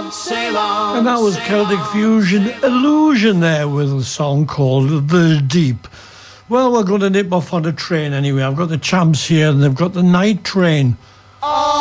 sail on. And that was Celtic Fusion Illusion there with a song called The Deep. Well, we're going to nip off on a train anyway. I've got the Champs here and they've got the Night Train.